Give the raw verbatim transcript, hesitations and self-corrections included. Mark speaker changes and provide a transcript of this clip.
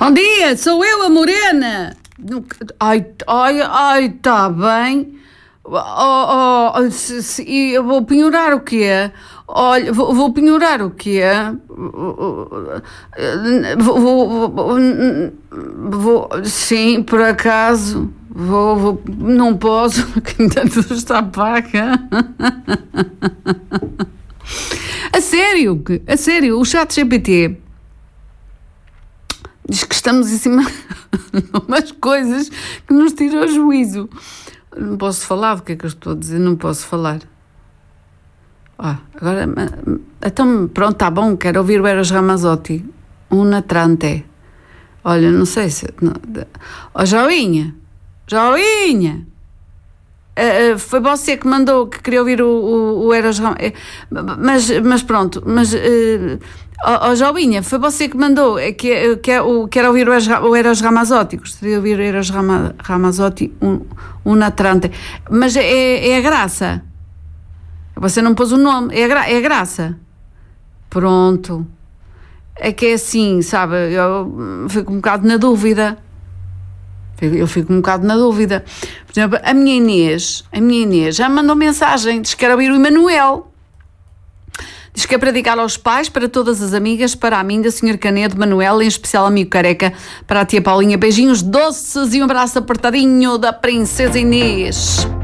Speaker 1: Bom dia, sou eu, a Morena. Ai, ai, ai, tá bem. Oh, oh, se, se, eu vou penhorar o quê? Olha, vou, vou penhorar o quê? Vou, vou, vou, vou, sim, por acaso. Vou, vou, não posso, que ainda tudo está paga. A sério, a sério, o chat G P T diz que estamos em cima de umas coisas que nos tiram o juízo. Não posso falar do que é que eu estou a dizer, não posso falar. Ah, agora, então pronto, está bom, quero ouvir o Eros Ramazzotti, Una Trante. Olha, não sei se... Ó, oh, Joinha, Joinha, uh, foi você que mandou, que queria ouvir o, o, o Eros Ramazzotti, mas, mas pronto, mas... Uh, Ó oh, Joinha, foi você que mandou que, que, o, que era ouvir o Eros Ramazzotti. Gostaria de ouvir o Eros Rama, Ramazzotti, um, Una Trante. Mas é, é a graça. Você não pôs o nome, é a, gra, é a graça. Pronto. É que é assim, sabe? Eu fico um bocado na dúvida. Eu fico um bocado na dúvida. Por exemplo, a minha Inês, a minha Inês já me mandou mensagem, diz que quer ouvir o Emanuel. Diz que é para dedicar aos pais, para todas as amigas, para a mim, da senhor Canedo, Manuel, em especial amigo Careca, para a tia Paulinha. Beijinhos doces e um abraço apertadinho da Princesa Inês.